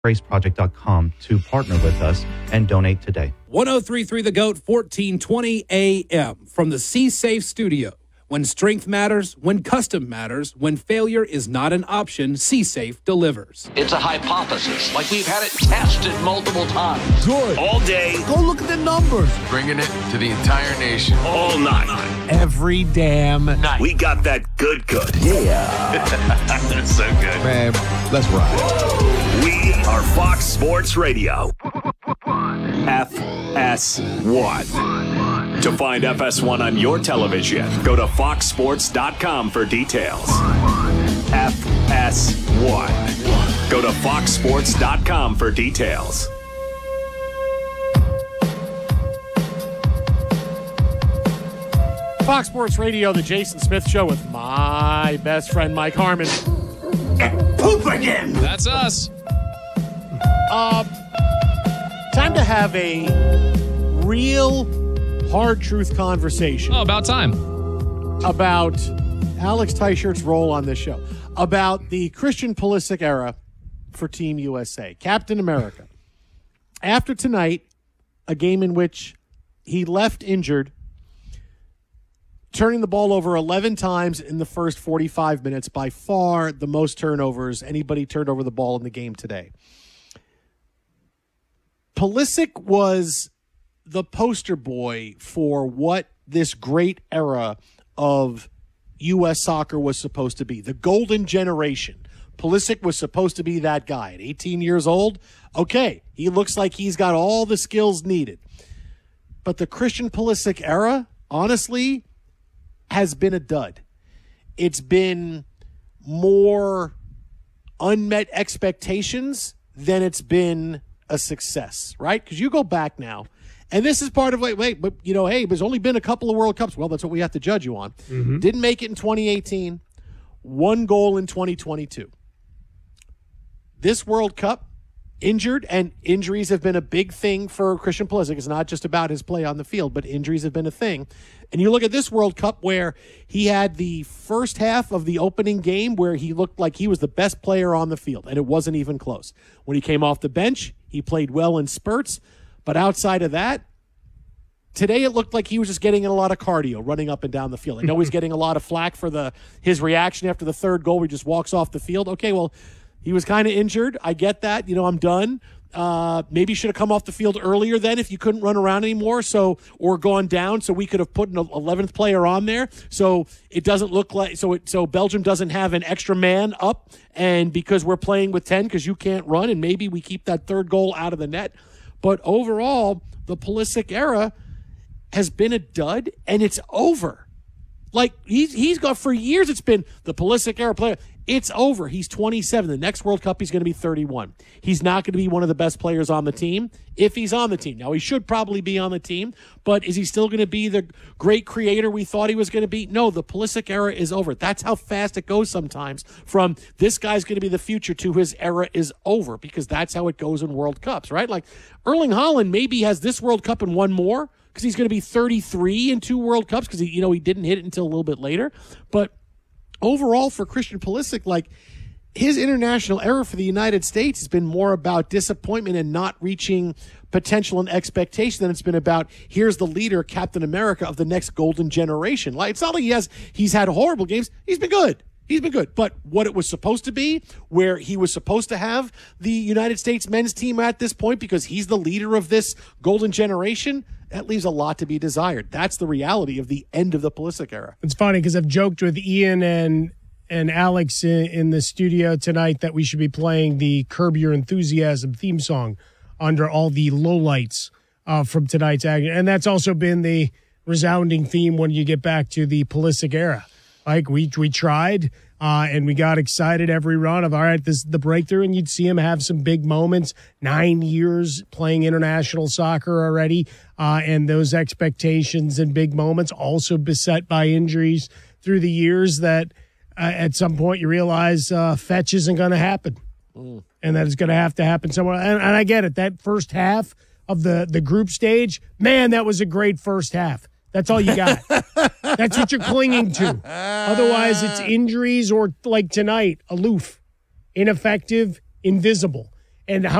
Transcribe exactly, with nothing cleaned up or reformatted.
grace project dot com to partner with us and donate today. one oh three point three The Goat, fourteen twenty A M from the C-Safe studio. When strength matters, when custom matters, when failure is not an option, C-Safe delivers. It's a hypothesis, like we've had it tested multiple times. Good. All day. Go look at the numbers. Bringing it to the entire nation. All night. Every damn night. We got that good good. Yeah. That's so good. Man, let's ride. We are Fox Sports Radio. F S one. To find F S one on your television, go to fox sports dot com for details. F S one. Go to fox sports dot com for details. Fox Sports Radio, the Jason Smith Show with my best friend, Mike Harmon. Poop again! That's us. Uh, time to have a real hard truth conversation. Oh, about time. About Alex Teichert's role on this show. About the Christian Pulisic era for Team U S A. Captain America. After tonight, a game in which he left injured, turning the ball over eleven times in the first forty-five minutes, by far the most turnovers anybody turned over the ball in the game today. Pulisic was the poster boy for what this great era of U S soccer was supposed to be. The golden generation. Pulisic was supposed to be that guy. At eighteen years old, okay, he looks like he's got all the skills needed. But the Christian Pulisic era, honestly, has been a dud. It's been more unmet expectations than it's been a success, right? Because you go back now, and this is part of, wait, wait, but, you know, hey, there's only been a couple of World Cups. Well, that's what we have to judge you on. Mm-hmm. Didn't make it in twenty eighteen. One goal in twenty twenty-two. This World Cup, injured, and injuries have been a big thing for Christian Pulisic. It's not just about his play on the field, but injuries have been a thing. And you look at this World Cup where he had the first half of the opening game where he looked like he was the best player on the field, and it wasn't even close. When he came off the bench, he played well in spurts, but outside of that, today it looked like he was just getting in a lot of cardio, running up and down the field. I know he's getting a lot of flack for the his reaction after the third goal where he just walks off the field. Okay, well, he was kind of injured. I get that. You know, I'm done. Uh, maybe should have come off the field earlier then if you couldn't run around anymore, so or gone down, so we could have put an eleventh player on there, so it doesn't look like so it so Belgium doesn't have an extra man up, and because we're playing with ten because you can't run, and maybe we keep that third goal out of the net. But overall, the Pulisic era has been a dud, and it's over. Like, he's, he's got, for years it's been the Pulisic era player. It's over. He's twenty-seven. The next World Cup, he's going to be thirty-one. He's not going to be one of the best players on the team if he's on the team. Now, he should probably be on the team, but is he still going to be the great creator we thought he was going to be? No, the Pulisic era is over. That's how fast it goes sometimes, from this guy's going to be the future to his era is over, because that's how it goes in World Cups, right? Like, Erling Haaland maybe has this World Cup and one more, because he's going to be thirty-three in two World Cups, because he, you know, he didn't hit it until a little bit later. But overall, for Christian Pulisic, like, his international era for the United States has been more about disappointment and not reaching potential and expectation than it's been about, here's the leader, Captain America of the next golden generation. Like, it's not like he has he's had horrible games. He's been good. He's been good. But what it was supposed to be, where he was supposed to have the United States men's team at this point because he's the leader of this golden generation, that leaves a lot to be desired. That's the reality of the end of the Pulisic era. It's funny because I've joked with Ian and and Alex in, in the studio tonight that we should be playing the Curb Your Enthusiasm theme song under all the lowlights uh, from tonight's action. And that's also been the resounding theme when you get back to the Pulisic era. Like, we we tried, uh, and we got excited every run of, all right, this is the breakthrough, and you'd see him have some big moments. Nine years playing international soccer already, uh, and those expectations and big moments also beset by injuries through the years that uh, at some point you realize uh, fetch isn't going to happen, mm. and that it's going to have to happen somewhere. And, and I get it. That first half of the, the group stage, man, that was a great first half. That's all you got. That's what you're clinging to. Otherwise, it's injuries or, like tonight, aloof, ineffective, invisible. and how